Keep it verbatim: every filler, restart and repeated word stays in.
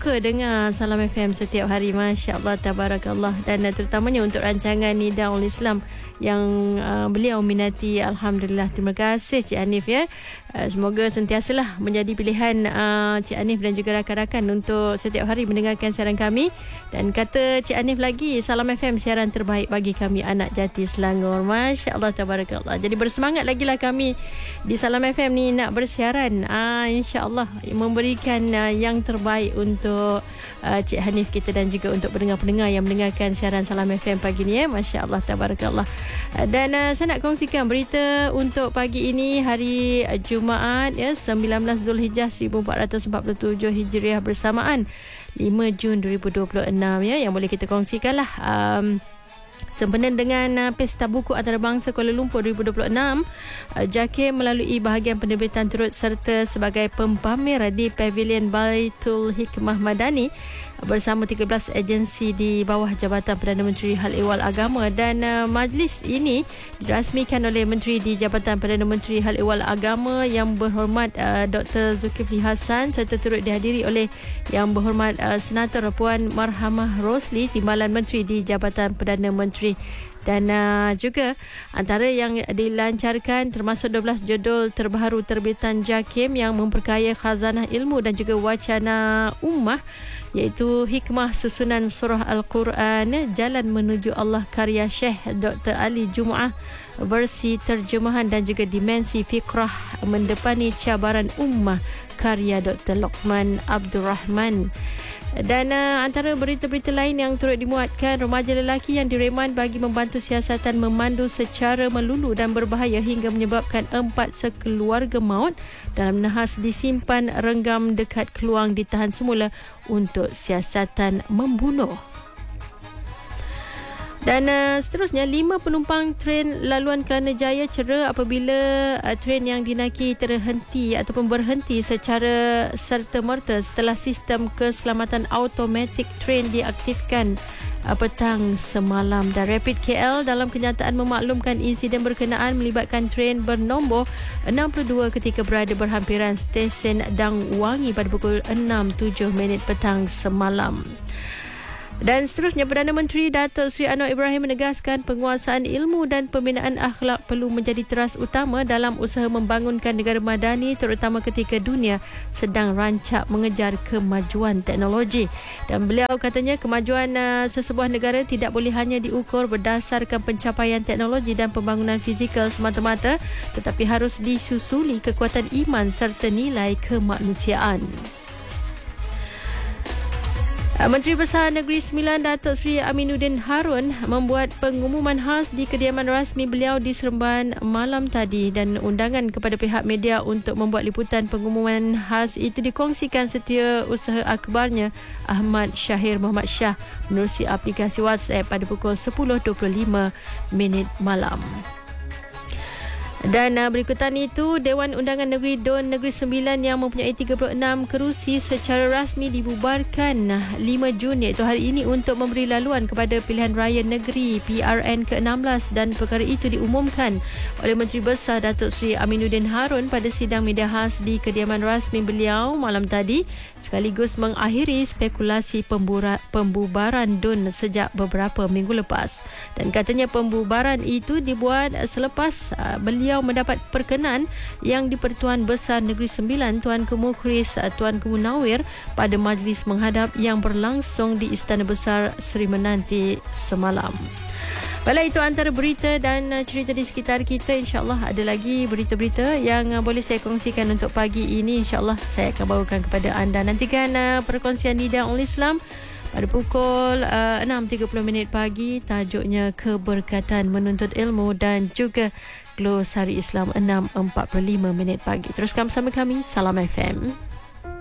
suka dengar Salam F M setiap hari. Masya Allah, tabarakallah. Dan uh, terutamanya untuk rancangan Nidaul Islam yang uh, beliau minati. Alhamdulillah. Terima kasih Cik Hanif ya. Uh, semoga sentiasalah menjadi pilihan uh, Cik Hanif dan juga rakan-rakan untuk setiap hari mendengarkan siaran kami. Dan kata Cik Hanif lagi, Salam F M siaran terbaik bagi kami anak Jati Selangor. Masya Allah, tabarakallah. Jadi bersemangat lagi lah kami di Salam F M ni nak bersiaran. Uh, InsyaAllah memberikan uh, yang terbaik untuk uh, Cik Hanif kita dan juga untuk pendengar-pendengar yang mendengarkan siaran Salam F M pagi ni ya. Masya Allah, tabarakallah. Dan uh, saya nak kongsikan berita untuk pagi ini, hari Jumaat ya, sembilan belas Zulhijjah seribu empat ratus empat puluh tujuh Hijriah bersamaan lima Jun dua ribu dua puluh enam ya, yang boleh kita kongsikan lah. Um, Sempena dengan uh, Pesta Buku Antarabangsa Kuala Lumpur dua ribu dua puluh enam, uh, JAKIM melalui bahagian penerbitan turut serta sebagai pempamer di Pavilion Baitul Hikmah Madani bersama tiga belas agensi di bawah Jabatan Perdana Menteri Hal Ehwal Agama. Dan uh, majlis ini dirasmikan oleh Menteri di Jabatan Perdana Menteri Hal Ehwal Agama Yang Berhormat uh, Doktor Zulkifli Hasan serta turut dihadiri oleh Yang Berhormat uh, Senator Puan Marhamah Rosli, Timbalan Menteri di Jabatan Perdana Menteri. Dan uh, juga antara yang dilancarkan termasuk dua belas judul terbaru terbitan JAKIM yang memperkaya khazanah ilmu dan juga wacana ummah, iaitu Hikmah Susunan Surah Al-Quran, Jalan Menuju Allah karya Syekh Doktor Ali Jumaah versi terjemahan, dan juga Dimensi Fikrah Mendepani Cabaran Ummah karya Doktor Lokman Abdul Rahman. Dan uh, antara berita-berita lain yang turut dimuatkan, remaja lelaki yang direman bagi membantu siasatan memandu secara melulu dan berbahaya hingga menyebabkan empat sekeluarga maut dalam nahas disimpan renggam dekat Keluang ditahan semula untuk siasatan membunuh. Dan uh, seterusnya, lima penumpang tren laluan Kelana Jaya cedera apabila uh, tren yang dinaiki terhenti ataupun berhenti secara serta-merta setelah sistem keselamatan automatik tren diaktifkan uh, petang semalam. Dan Rapid K L dalam kenyataan memaklumkan insiden berkenaan melibatkan tren bernombor enam puluh dua ketika berada berhampiran stesen Dang Wangi pada pukul enam tujuh minit petang semalam. Dan seterusnya, Perdana Menteri Datuk Seri Anwar Ibrahim menegaskan penguasaan ilmu dan pembinaan akhlak perlu menjadi teras utama dalam usaha membangunkan negara madani, terutama ketika dunia sedang rancak mengejar kemajuan teknologi. Dan beliau katanya kemajuan uh, sesebuah negara tidak boleh hanya diukur berdasarkan pencapaian teknologi dan pembangunan fizikal semata-mata, tetapi harus disusuli kekuatan iman serta nilai kemanusiaan. Menteri Besar Negeri Sembilan Datuk Seri Aminuddin Harun membuat pengumuman khas di kediaman rasmi beliau di Seremban malam tadi, dan undangan kepada pihak media untuk membuat liputan pengumuman khas itu dikongsikan setiausaha akbarnya Ahmad Syahir Muhammad Shah menerusi aplikasi WhatsApp pada pukul sepuluh dua puluh lima minit malam. Dan uh, berikutan itu, Dewan Undangan Negeri D U N Negeri Sembilan yang mempunyai tiga puluh enam kerusi secara rasmi dibubarkan lima Jun, iaitu hari ini, untuk memberi laluan kepada pilihan raya negeri P R N ke enam belas, dan perkara itu diumumkan oleh Menteri Besar Datuk Seri Aminuddin Harun pada sidang media khas di kediaman rasmi beliau malam tadi, sekaligus mengakhiri spekulasi pembura, pembubaran D U N sejak beberapa minggu lepas. Dan katanya pembubaran itu dibuat selepas uh, beliau Beliau mendapat perkenan yang di-Pertuan Besar Negeri Sembilan Tuanku Mukhris Tuanku Munawir pada majlis menghadap yang berlangsung di Istana Besar Seri Menanti semalam. Baiklah, itu antara berita dan cerita di sekitar kita. InsyaAllah ada lagi berita-berita yang boleh saya kongsikan untuk pagi ini. InsyaAllah saya akan bawakan kepada anda. Nantikan uh, perkongsian Nidaul Islam pada pukul uh, enam tiga puluh minit pagi. Tajuknya Keberkatan Menuntut Ilmu, dan juga Glosari Islam enam empat puluh lima minit pagi. Teruskan bersama kami, Salam F M.